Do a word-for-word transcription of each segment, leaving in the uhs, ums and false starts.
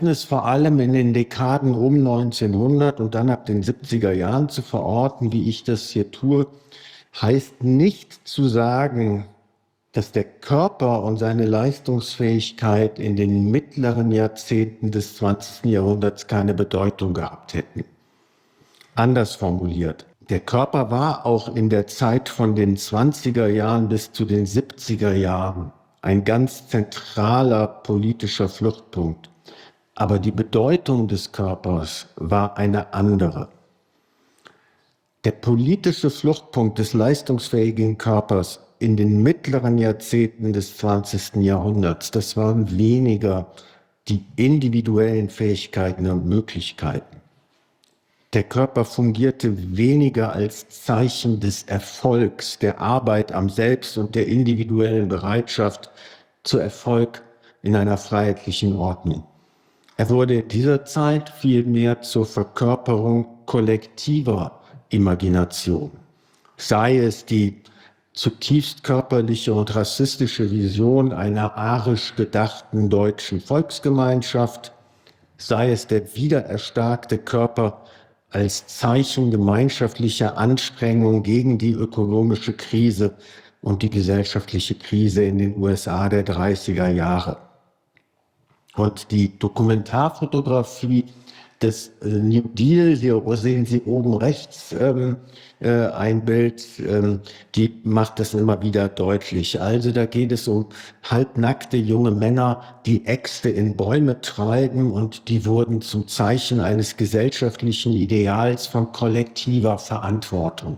es vor allem in den Dekaden um neunzehnhundert und dann ab den siebziger Jahren zu verorten, wie ich das hier tue, heißt nicht zu sagen, dass der Körper und seine Leistungsfähigkeit in den mittleren Jahrzehnten des zwanzigsten Jahrhunderts keine Bedeutung gehabt hätten. Anders formuliert, der Körper war auch in der Zeit von den zwanziger Jahren bis zu den siebziger Jahren ein ganz zentraler politischer Fluchtpunkt. Aber die Bedeutung des Körpers war eine andere. Der politische Fluchtpunkt des leistungsfähigen Körpers in den mittleren Jahrzehnten des zwanzigsten Jahrhunderts, das waren weniger die individuellen Fähigkeiten und Möglichkeiten. Der Körper fungierte weniger als Zeichen des Erfolgs, der Arbeit am Selbst und der individuellen Bereitschaft zu Erfolg in einer freiheitlichen Ordnung. Er wurde in dieser Zeit vielmehr zur Verkörperung kollektiver Imagination, sei es die zutiefst körperliche und rassistische Vision einer arisch gedachten deutschen Volksgemeinschaft, sei es der wiedererstarkte Körper als Zeichen gemeinschaftlicher Anstrengung gegen die ökonomische Krise und die gesellschaftliche Krise in den U S A der dreißiger Jahre. Und die Dokumentarfotografie des äh, New Deal, hier sehen Sie oben rechts ähm, äh, ein Bild, ähm, die macht das immer wieder deutlich. Also da geht es um halbnackte junge Männer, die Äxte in Bäume treiben, und die wurden zum Zeichen eines gesellschaftlichen Ideals von kollektiver Verantwortung.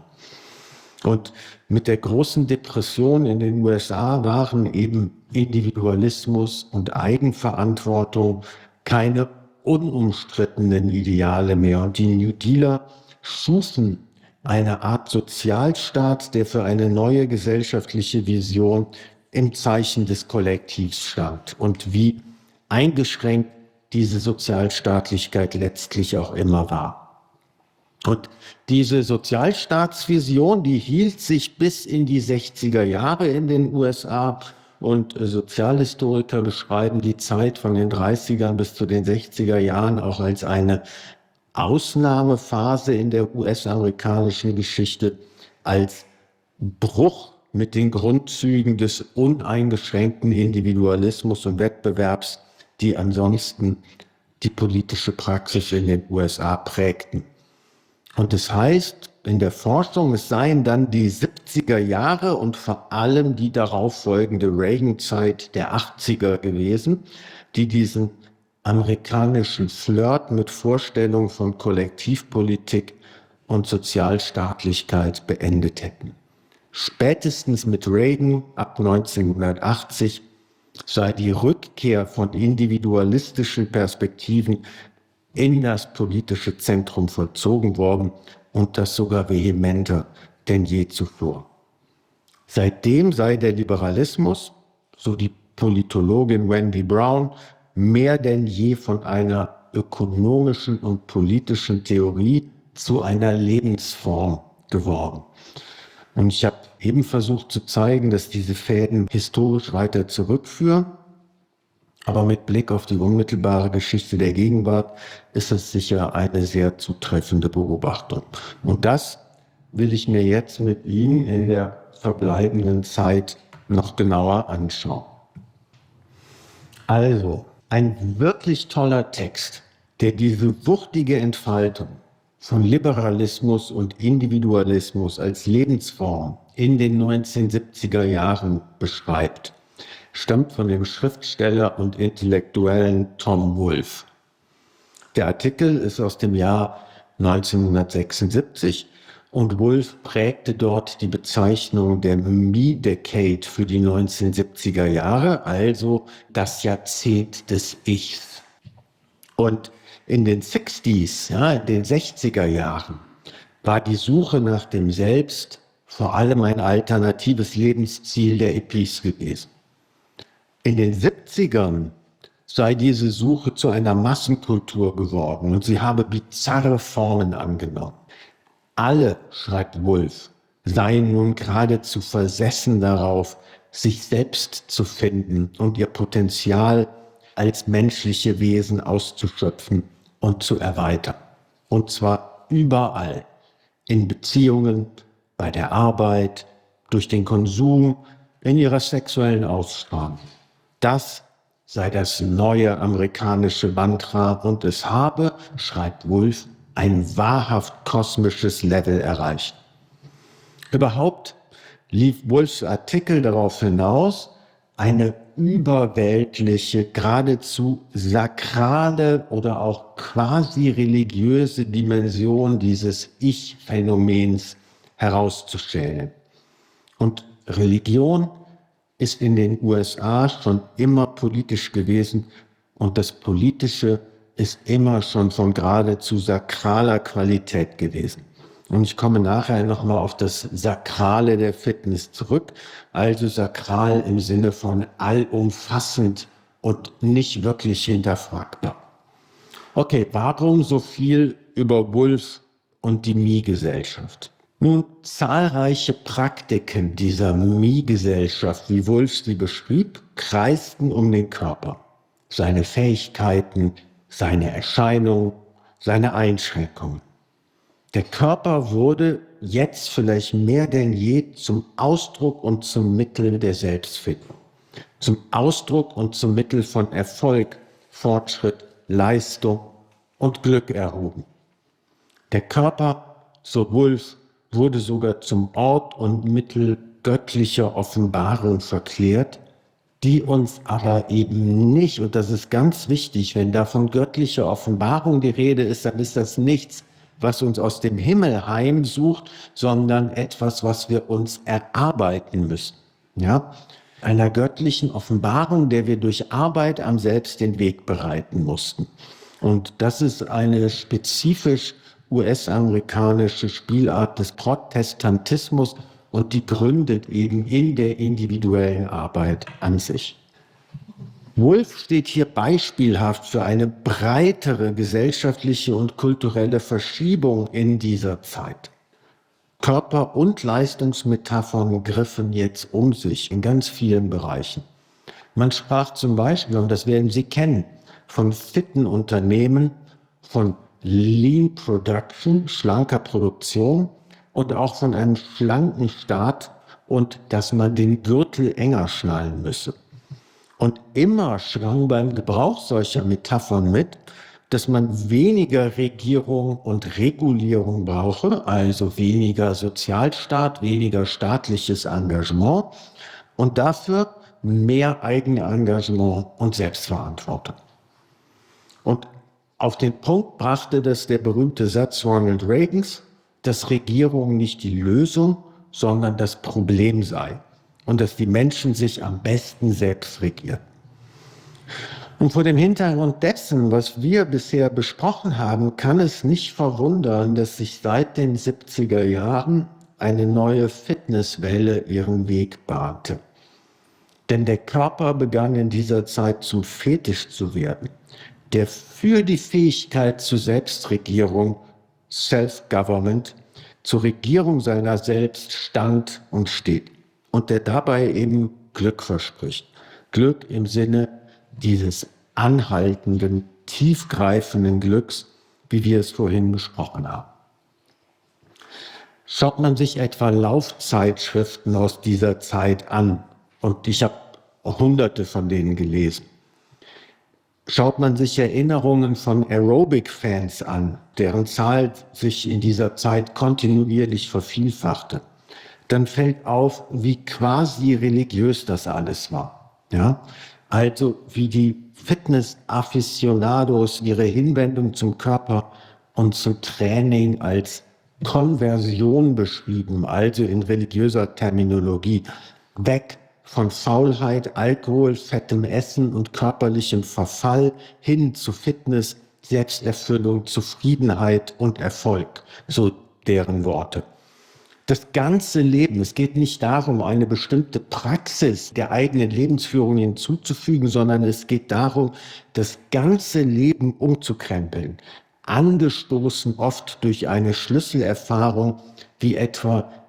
Und mit der großen Depression in den U S A waren eben Individualismus und Eigenverantwortung keine unumstrittenen Ideale mehr. Und die New Dealer schufen eine Art Sozialstaat, der für eine neue gesellschaftliche Vision im Zeichen des Kollektivs stand. Und wie eingeschränkt diese Sozialstaatlichkeit letztlich auch immer war. Und diese Sozialstaatsvision, die hielt sich bis in die sechziger Jahre in den U S A, und Sozialhistoriker beschreiben die Zeit von den dreißigern bis zu den sechziger Jahren auch als eine Ausnahmephase in der U S-amerikanischen Geschichte, als Bruch mit den Grundzügen des uneingeschränkten Individualismus und Wettbewerbs, die ansonsten die politische Praxis in den U S A prägten. Und das heißt in der Forschung, es seien dann die siebziger Jahre und vor allem die darauffolgende Reagan-Zeit der achtziger gewesen, die diesen amerikanischen Flirt mit Vorstellungen von Kollektivpolitik und Sozialstaatlichkeit beendet hätten. Spätestens mit Reagan ab neunzehnhundertachtzig sei die Rückkehr von individualistischen Perspektiven in das politische Zentrum vollzogen worden, und das sogar vehementer denn je zuvor. Seitdem sei der Liberalismus, so die Politologin Wendy Brown, mehr denn je von einer ökonomischen und politischen Theorie zu einer Lebensform geworden. Und ich habe eben versucht zu zeigen, dass diese Fäden historisch weiter zurückführen. Aber mit Blick auf die unmittelbare Geschichte der Gegenwart ist es sicher eine sehr zutreffende Beobachtung. Und das will ich mir jetzt mit Ihnen in der verbleibenden Zeit noch genauer anschauen. Also, ein wirklich toller Text, der diese wuchtige Entfaltung von Liberalismus und Individualismus als Lebensform in den neunzehnhundertsiebziger Jahren beschreibt, stammt von dem Schriftsteller und Intellektuellen Tom Wolfe. Der Artikel ist aus dem Jahr neunzehnhundertsechsundsiebzig und Wolfe prägte dort die Bezeichnung der Me-Decade für die neunzehnhundertsiebziger Jahre, also das Jahrzehnt des Ichs. Und in den sechziger, ja, in den sechziger Jahren war die Suche nach dem Selbst vor allem ein alternatives Lebensziel der Hippies gewesen. In den siebzigern sei diese Suche zu einer Massenkultur geworden und sie habe bizarre Formen angenommen. Alle, schreibt Wolfe, seien nun geradezu versessen darauf, sich selbst zu finden und ihr Potenzial als menschliche Wesen auszuschöpfen und zu erweitern. Und zwar überall. In Beziehungen, bei der Arbeit, durch den Konsum, in ihrer sexuellen Ausstrahlung. Das sei das neue amerikanische Mantra und es habe, schreibt Woolf, ein wahrhaft kosmisches Level erreicht. Überhaupt lief Woolfs Artikel darauf hinaus, eine überweltliche, geradezu sakrale oder auch quasi religiöse Dimension dieses Ich-Phänomens herauszustellen. Und Religion ist in den U S A schon immer politisch gewesen und das Politische ist immer schon von geradezu sakraler Qualität gewesen. Und ich komme nachher nochmal auf das Sakrale der Fitness zurück, also sakral im Sinne von allumfassend und nicht wirklich hinterfragbar. Okay, warum so viel über Woolf und die Me-Gesellschaft? Nun, zahlreiche Praktiken dieser Me-Gesellschaft, wie Woolf sie beschrieb, kreisten um den Körper, seine Fähigkeiten, seine Erscheinung, seine Einschränkungen. Der Körper wurde jetzt vielleicht mehr denn je zum Ausdruck und zum Mittel der Selbstfindung, zum Ausdruck und zum Mittel von Erfolg, Fortschritt, Leistung und Glück erhoben. Der Körper, so Woolf, wurde sogar zum Ort und Mittel göttlicher Offenbarung verklärt, die uns aber eben nicht, und das ist ganz wichtig, wenn da von göttlicher Offenbarung die Rede ist, dann ist das nichts, was uns aus dem Himmel heimsucht, sondern etwas, was wir uns erarbeiten müssen. Ja? Einer göttlichen Offenbarung, der wir durch Arbeit am Selbst den Weg bereiten mussten. Und das ist eine spezifisch U S-amerikanische Spielart des Protestantismus und die gründet eben in der individuellen Arbeit an sich. Woolf steht hier beispielhaft für eine breitere gesellschaftliche und kulturelle Verschiebung in dieser Zeit. Körper- und Leistungsmetaphern griffen jetzt um sich in ganz vielen Bereichen. Man sprach zum Beispiel, und das werden Sie kennen, von fitten Unternehmen, von Lean Production, schlanker Produktion und auch von einem schlanken Staat und dass man den Gürtel enger schnallen müsse. Und immer schwang beim Gebrauch solcher Metaphern mit, dass man weniger Regierung und Regulierung brauche, also weniger Sozialstaat, weniger staatliches Engagement und dafür mehr Eigenengagement und Selbstverantwortung. Und auf den Punkt brachte das der berühmte Satz Ronald Reagans, dass Regierung nicht die Lösung, sondern das Problem sei und dass die Menschen sich am besten selbst regieren. Und vor dem Hintergrund dessen, was wir bisher besprochen haben, kann es nicht verwundern, dass sich seit den siebziger Jahren eine neue Fitnesswelle ihren Weg bahnte. Denn der Körper begann in dieser Zeit zum Fetisch zu werden, der für die Fähigkeit zur Selbstregierung, Self-Government, zur Regierung seiner selbst stand und steht und der dabei eben Glück verspricht. Glück im Sinne dieses anhaltenden, tiefgreifenden Glücks, wie wir es vorhin besprochen haben. Schaut man sich etwa Laufzeitschriften aus dieser Zeit an, und ich habe hunderte von denen gelesen, schaut man sich Erinnerungen von Aerobic-Fans an, deren Zahl sich in dieser Zeit kontinuierlich vervielfachte, dann fällt auf, wie quasi religiös das alles war. Ja? Also wie die Fitness-Afficionados ihre Hinwendung zum Körper und zum Training als Konversion beschrieben, also in religiöser Terminologie, weg von Faulheit, Alkohol, fettem Essen und körperlichem Verfall hin zu Fitness, Selbsterfüllung, Zufriedenheit und Erfolg, so deren Worte. Das ganze Leben, es geht nicht darum, eine bestimmte Praxis der eigenen Lebensführung hinzuzufügen, sondern es geht darum, das ganze Leben umzukrempeln, angestoßen oft durch eine Schlüsselerfahrung wie etwa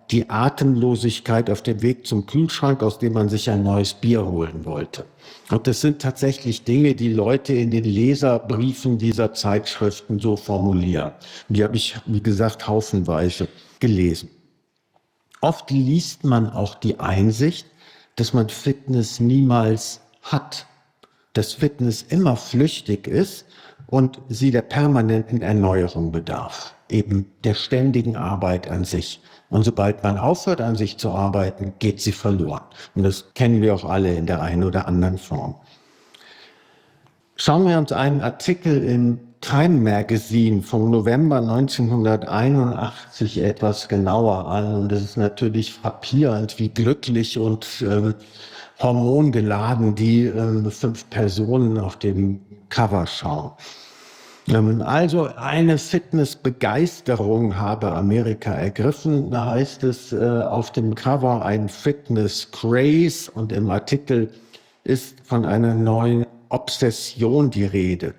die Atemlosigkeit auf dem Weg zum Kühlschrank, aus dem man sich ein neues Bier holen wollte. Und das sind tatsächlich Dinge, die Leute in den Leserbriefen dieser Zeitschriften so formulieren. Die habe ich, wie gesagt, haufenweise gelesen. Oft liest man auch die Einsicht, dass man Fitness niemals hat, dass Fitness immer flüchtig ist und sie der permanenten Erneuerung bedarf, eben der ständigen Arbeit an sich. Und sobald man aufhört, an sich zu arbeiten, geht sie verloren. Und das kennen wir auch alle in der einen oder anderen Form. Schauen wir uns einen Artikel im Time Magazine vom November neunzehnhunderteinundachtzig etwas genauer an. Und das ist natürlich frappierend, wie glücklich und äh, hormongeladen die äh, fünf Personen auf dem Cover schauen. Ähm, also eine Fitnessbegeisterung habe Amerika ergriffen. Da heißt es äh, auf dem Cover ein Fitness-Craze und im Artikel ist von einer neuen Obsession die Rede.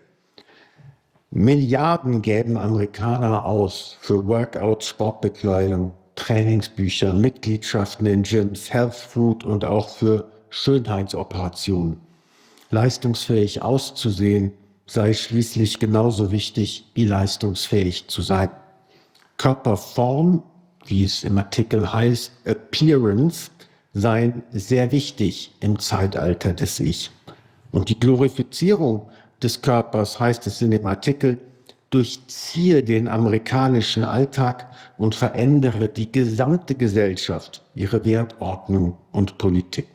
Milliarden gäben Amerikaner aus für Workouts, Sportbekleidung, Trainingsbücher, Mitgliedschaften in Gyms, Health Food und auch für Schönheitsoperationen. Leistungsfähig auszusehen sei schließlich genauso wichtig wie leistungsfähig zu sein. Körperform, wie es im Artikel heißt, Appearance, seien sehr wichtig im Zeitalter des Ich. Und die Glorifizierung des Körpers, heißt es in dem Artikel, durchziehe den amerikanischen Alltag und verändere die gesamte Gesellschaft, ihre Wertordnung und Politik.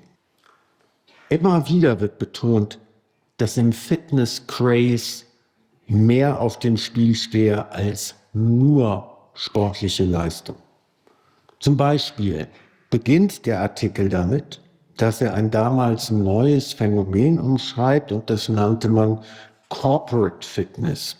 Immer wieder wird betont, dass im Fitness-Craze mehr auf dem Spiel stehe als nur sportliche Leistung. Zum Beispiel beginnt der Artikel damit, dass er ein damals neues Phänomen umschreibt und das nannte man Corporate Fitness.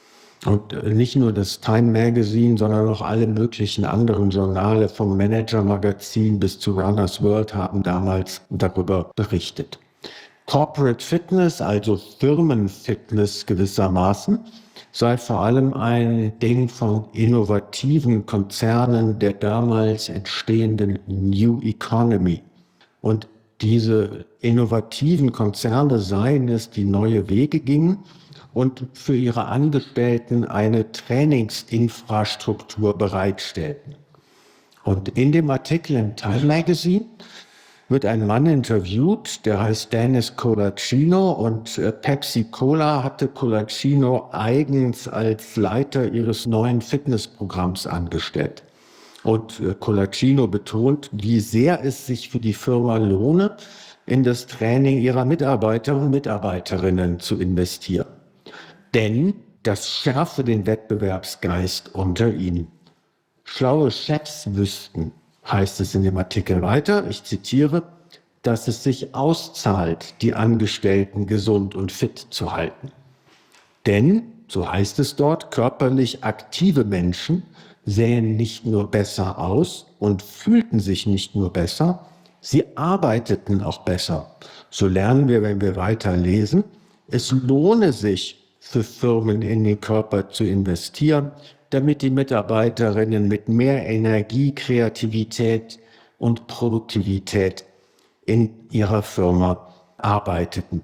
Und nicht nur das Time Magazine, sondern auch alle möglichen anderen Journale vom Manager Magazin bis zu Runner's World haben damals darüber berichtet. Corporate Fitness, also Firmenfitness gewissermaßen, sei vor allem ein Ding von innovativen Konzernen der damals entstehenden New Economy. Und diese innovativen Konzerne seien es, die neue Wege gingen und für ihre Angestellten eine Trainingsinfrastruktur bereitstellten. Und in dem Artikel im Time Magazine wird ein Mann interviewt, der heißt Dennis Colacino, und äh, Pepsi Cola hatte Colacino eigens als Leiter ihres neuen Fitnessprogramms angestellt. Und äh, Colacino betont, wie sehr es sich für die Firma lohne, in das Training ihrer Mitarbeiter und Mitarbeiterinnen zu investieren. Denn das schärfe den Wettbewerbsgeist unter ihnen. Schlaue Chefs wüssten, heißt es in dem Artikel weiter, ich zitiere, dass es sich auszahlt, die Angestellten gesund und fit zu halten. Denn, so heißt es dort, körperlich aktive Menschen sähen nicht nur besser aus und fühlten sich nicht nur besser, sie arbeiteten auch besser. So lernen wir, wenn wir weiter lesen, es lohne sich für Firmen in den Körper zu investieren, damit die Mitarbeiterinnen mit mehr Energie, Kreativität und Produktivität in ihrer Firma arbeiteten.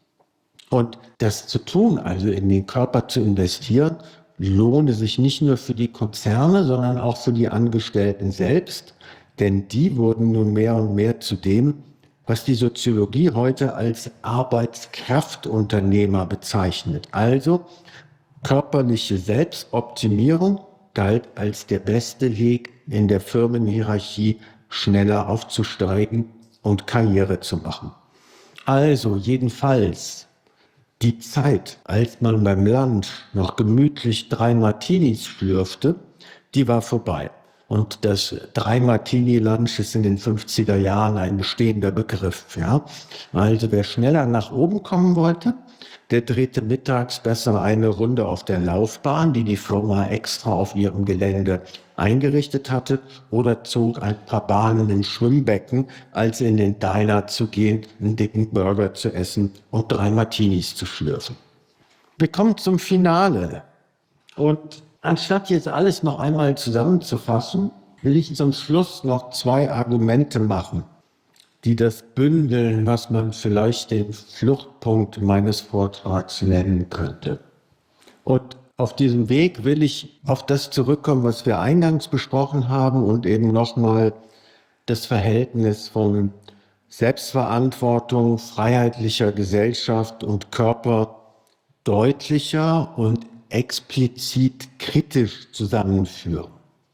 Und das zu tun, also in den Körper zu investieren, lohne sich nicht nur für die Konzerne, sondern auch für die Angestellten selbst, denn die wurden nun mehr und mehr zu dem, was die Soziologie heute als Arbeitskraftunternehmer bezeichnet. Also körperliche Selbstoptimierung galt als der beste Weg, in der Firmenhierarchie schneller aufzusteigen und Karriere zu machen. Also jedenfalls die Zeit, als man beim Lunch noch gemütlich drei Martinis schlürfte, die war vorbei. Und das Drei-Martini-Lunch ist in den fünfziger Jahren ein bestehender Begriff. Ja? Also wer schneller nach oben kommen wollte, der drehte mittags besser eine Runde auf der Laufbahn, die die Firma extra auf ihrem Gelände eingerichtet hatte, oder zog ein paar Bahnen im Schwimmbecken, als in den Diner zu gehen, einen dicken Burger zu essen und drei Martinis zu schlürfen. Wir kommen zum Finale. Und anstatt jetzt alles noch einmal zusammenzufassen, will ich zum Schluss noch zwei Argumente machen, die das bündeln, was man vielleicht den Fluchtpunkt meines Vortrags nennen könnte. Und auf diesem Weg will ich auf das zurückkommen, was wir eingangs besprochen haben und eben nochmal das Verhältnis von Selbstverantwortung, freiheitlicher Gesellschaft und Körper deutlicher und explizit kritisch zusammenführen.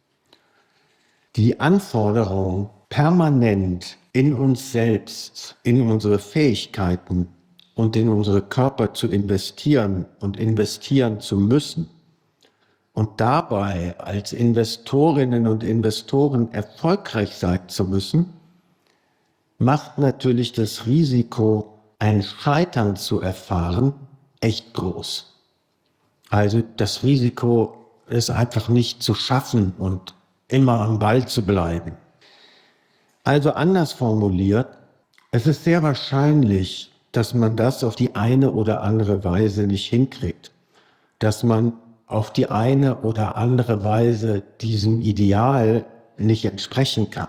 Die Anforderung, permanent in uns selbst, in unsere Fähigkeiten und in unsere Körper zu investieren und investieren zu müssen und dabei als Investorinnen und Investoren erfolgreich sein zu müssen, macht natürlich das Risiko, ein Scheitern zu erfahren, echt groß. Also das Risiko ist einfach nicht zu schaffen und immer am Ball zu bleiben. Also anders formuliert, es ist sehr wahrscheinlich, dass man das auf die eine oder andere Weise nicht hinkriegt, dass man auf die eine oder andere Weise diesem Ideal nicht entsprechen kann.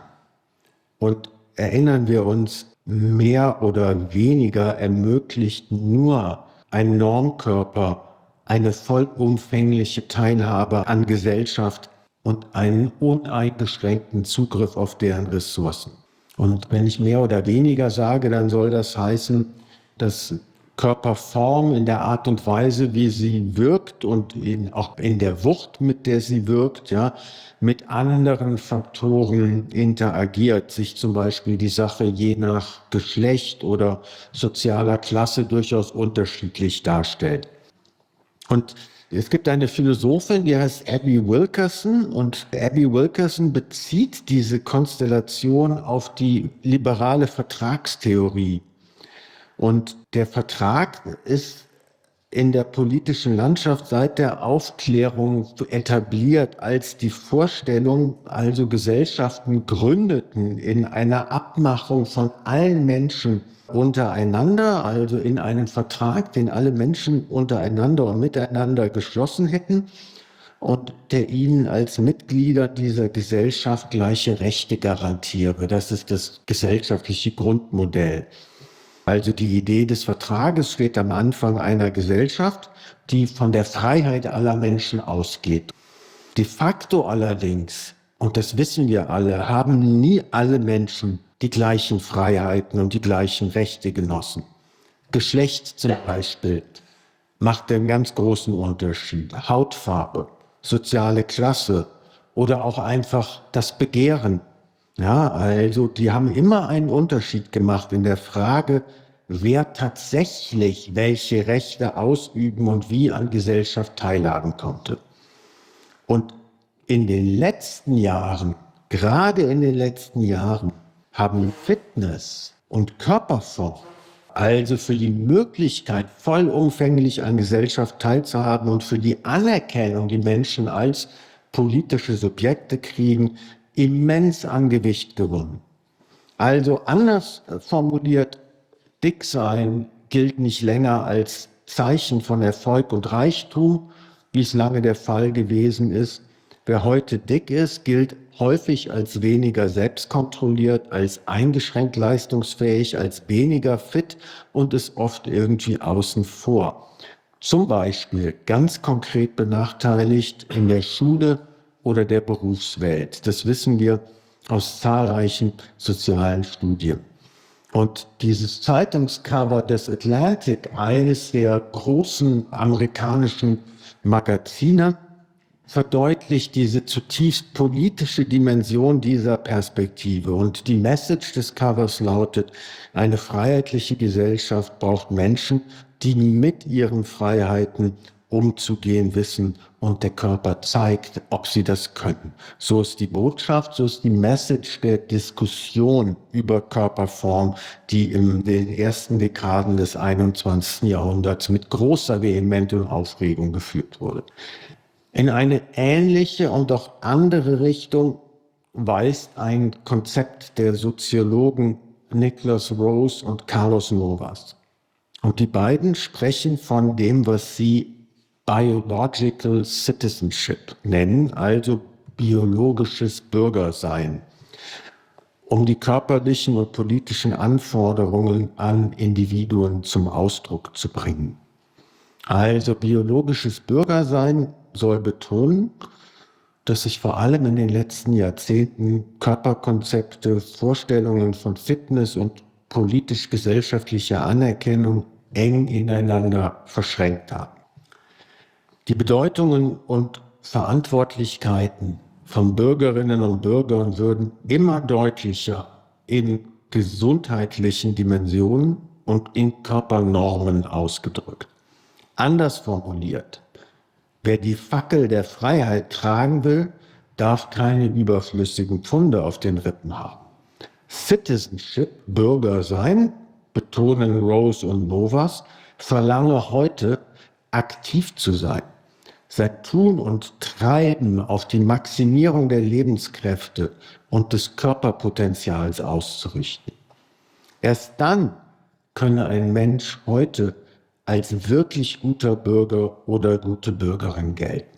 Und erinnern wir uns, mehr oder weniger ermöglicht nur ein Normkörper eine vollumfängliche Teilhabe an Gesellschaft und einen uneingeschränkten Zugriff auf deren Ressourcen. Und wenn ich mehr oder weniger sage, dann soll das heißen, dass Körperform in der Art und Weise, wie sie wirkt und in, auch in der Wucht, mit der sie wirkt, ja, mit anderen Faktoren interagiert, sich zum Beispiel die Sache je nach Geschlecht oder sozialer Klasse durchaus unterschiedlich darstellt. Und es gibt eine Philosophin, die heißt Abby Wilkerson, und Abby Wilkerson bezieht diese Konstellation auf die liberale Vertragstheorie. Und der Vertrag ist in der politischen Landschaft seit der Aufklärung etabliert als die Vorstellung, also Gesellschaften gründeten in einer Abmachung von allen Menschen untereinander, also in einen Vertrag, den alle Menschen untereinander und miteinander geschlossen hätten und der ihnen als Mitglieder dieser Gesellschaft gleiche Rechte garantiere. Das ist das gesellschaftliche Grundmodell. Also die Idee des Vertrages steht am Anfang einer Gesellschaft, die von der Freiheit aller Menschen ausgeht. De facto allerdings, und das wissen wir alle, haben nie alle Menschen die gleichen Freiheiten und die gleichen Rechte genossen. Geschlecht zum Beispiel macht einen ganz großen Unterschied. Hautfarbe, soziale Klasse oder auch einfach das Begehren. Ja, also die haben immer einen Unterschied gemacht in der Frage, wer tatsächlich welche Rechte ausüben und wie an Gesellschaft teilhaben konnte. Und in den letzten Jahren, gerade in den letzten Jahren, haben Fitness und Körperform, also für die Möglichkeit, vollumfänglich an Gesellschaft teilzuhaben und für die Anerkennung, die Menschen als politische Subjekte kriegen, immens an Gewicht gewonnen. Also anders formuliert, dick sein gilt nicht länger als Zeichen von Erfolg und Reichtum, wie es lange der Fall gewesen ist. Wer heute dick ist, gilt häufig als weniger selbstkontrolliert, als eingeschränkt leistungsfähig, als weniger fit und ist oft irgendwie außen vor. Zum Beispiel ganz konkret benachteiligt in der Schule oder der Berufswelt. Das wissen wir aus zahlreichen sozialen Studien. Und dieses Zeitungscover des Atlantic, eines der großen amerikanischen Magazine, verdeutlicht diese zutiefst politische Dimension dieser Perspektive. Und die Message des Covers lautet, eine freiheitliche Gesellschaft braucht Menschen, die mit ihren Freiheiten umzugehen wissen und der Körper zeigt, ob sie das können. So ist die Botschaft, so ist die Message der Diskussion über Körperform, die in den ersten Dekaden des einundzwanzigsten Jahrhunderts mit großer Vehemenz und Aufregung geführt wurde. In eine ähnliche und auch andere Richtung weist ein Konzept der Soziologen Nicholas Rose und Carlos Novas. Und die beiden sprechen von dem, was sie Biological Citizenship nennen, also biologisches Bürgersein, um die körperlichen und politischen Anforderungen an Individuen zum Ausdruck zu bringen. Also biologisches Bürgersein soll betonen, dass sich vor allem in den letzten Jahrzehnten Körperkonzepte, Vorstellungen von Fitness und politisch-gesellschaftlicher Anerkennung eng ineinander verschränkt haben. Die Bedeutungen und Verantwortlichkeiten von Bürgerinnen und Bürgern würden immer deutlicher in gesundheitlichen Dimensionen und in Körpernormen ausgedrückt. Anders formuliert: Wer die Fackel der Freiheit tragen will, darf keine überflüssigen Pfunde auf den Rippen haben. Citizenship, Bürger sein, betonen Rose und Novas, verlange heute, aktiv zu sein, sein Tun und Treiben auf die Maximierung der Lebenskräfte und des Körperpotenzials auszurichten. Erst dann könne ein Mensch heute als wirklich guter Bürger oder gute Bürgerin gelten.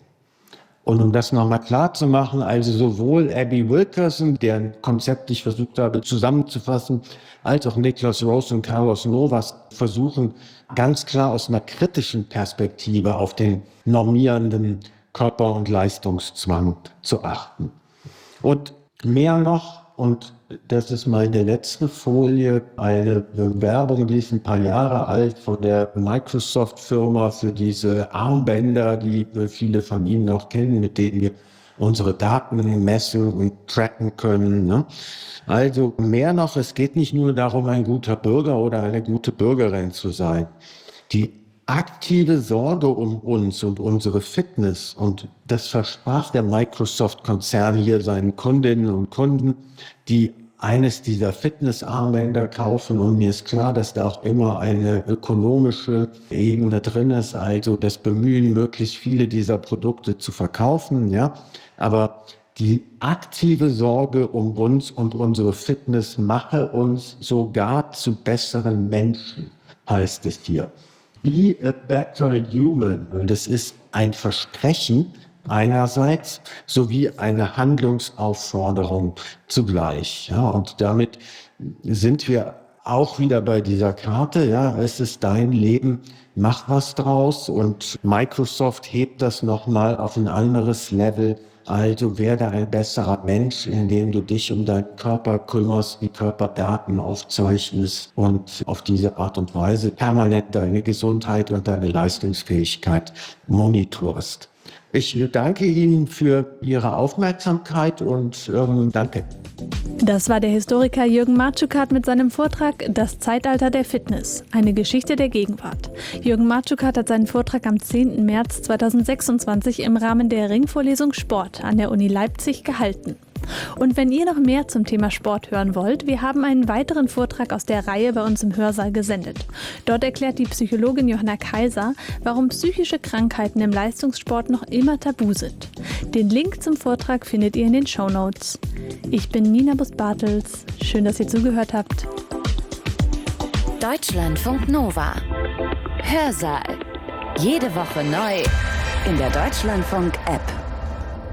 Und um das nochmal klar zu machen, also sowohl Abby Wilkerson, deren Konzept ich versucht habe zusammenzufassen, als auch Niklas Rose und Carlos Novas versuchen ganz klar aus einer kritischen Perspektive auf den normierenden Körper- und Leistungszwang zu achten. Und mehr noch, und das ist meine letzte Folie, eine Werbung, die ist ein paar Jahre alt, von der Microsoft-Firma für diese Armbänder, die viele von Ihnen noch kennen, mit denen wir unsere Daten messen und tracken können. Ne? Also mehr noch, es geht nicht nur darum, ein guter Bürger oder eine gute Bürgerin zu sein. Die aktive Sorge um uns und unsere Fitness, und das versprach der Microsoft-Konzern hier seinen Kundinnen und Kunden, die eines dieser Fitnessarmbänder kaufen, und mir ist klar, dass da auch immer eine ökonomische Ebene drin ist, also das Bemühen, möglichst viele dieser Produkte zu verkaufen, ja, aber die aktive Sorge um uns und unsere Fitness mache uns sogar zu besseren Menschen, heißt es hier. Be a better human. Und das ist ein Versprechen einerseits sowie eine Handlungsaufforderung zugleich. Ja, und damit sind wir auch wieder bei dieser Karte. Ja, es ist dein Leben, mach was draus. Und Microsoft hebt das nochmal auf ein anderes Level. Also werde ein besserer Mensch, indem du dich um deinen Körper kümmerst, die Körperdaten aufzeichnest und auf diese Art und Weise permanent deine Gesundheit und deine Leistungsfähigkeit monitorst. Ich danke Ihnen für Ihre Aufmerksamkeit und ähm, danke. Das war der Historiker Jürgen Marczukat mit seinem Vortrag Das Zeitalter der Fitness, eine Geschichte der Gegenwart. Jürgen Marczukat hat seinen Vortrag am zehnten März zweitausendsechsundzwanzig im Rahmen der Ringvorlesung Sport an der Uni Leipzig gehalten. Und wenn ihr noch mehr zum Thema Sport hören wollt, wir haben einen weiteren Vortrag aus der Reihe bei uns im Hörsaal gesendet. Dort erklärt die Psychologin Johanna Kaiser, warum psychische Krankheiten im Leistungssport noch immer tabu sind. Den Link zum Vortrag findet ihr in den Shownotes. Ich bin Nina Bus-Bartels. Schön, dass ihr zugehört habt. Deutschlandfunk Nova. Hörsaal. Jede Woche neu in der Deutschlandfunk-App.